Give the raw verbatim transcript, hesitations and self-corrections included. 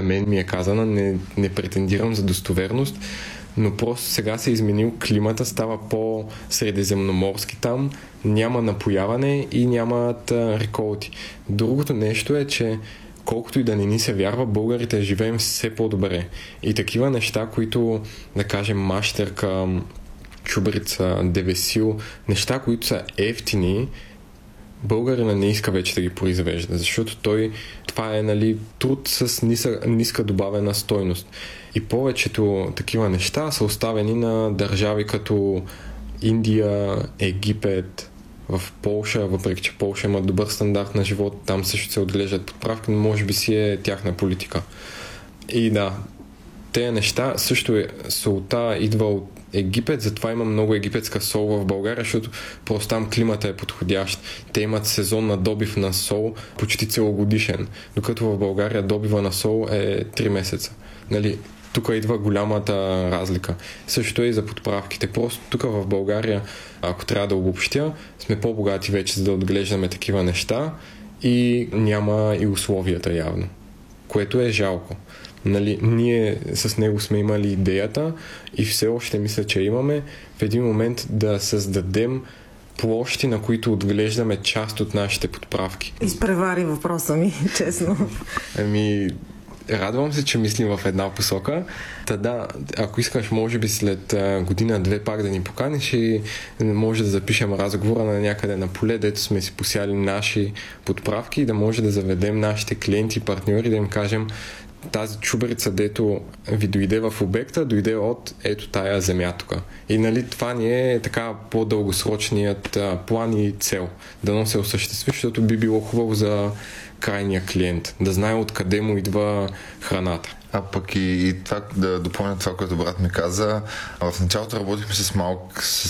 мен ми е казана, не, не претендирам за достоверност, но просто сега се е изменил климата, става по-средиземноморски там, няма напояване и нямат а, реколти. Другото нещо е, че колкото и да не ни се вярва, българите живеем все по-добре. И такива неща, които, да кажем, мащерка, чубрица, девесил, неща, които са ефтини, българина не иска вече да ги произвежда, защото той, това е, нали, труд с ниска, ниска добавена стойност. И повечето такива неща са оставени на държави като Индия, Египет, в Полша, въпреки че Полша има добър стандарт на живот, там също се отглеждат подправки, но може би си е тяхна политика. И да, тези неща, също е, солта идва от Египет, затова има много египетска сол в България, защото просто там климата е подходящ. Те имат сезон на добив на сол почти целогодишен, докато в България добива на сол е три месеца. Нали, тук идва голямата разлика. Също е и за подправките. Просто тук в България, ако трябва да обобщя, сме по-богати вече, за да отглеждаме такива неща и няма и условията явно, което е жалко. Нали, ние с него сме имали идеята и все още мисля, че имаме в един момент да създадем площи, на които отглеждаме част от нашите подправки. Изпревари въпроса ми, честно. Ами, радвам се, че мислим в една посока. Та да, ако искаш, може би след година-две пак да ни поканиш и може да запишем разговора на някъде на поле, дето сме си посяли наши подправки и да може да заведем нашите клиенти и партньори, да им кажем: тази чубрица, дето ви дойде в обекта, дойде от ето тая земя тук. И нали, това ни е така по-дългосрочният а, план и цел. Да но се осъществи, защото би било хубаво за крайния клиент, да знае откъде му идва храната. А пък и, и това, да допълня това, което брат ми каза, в началото работихме с малък, с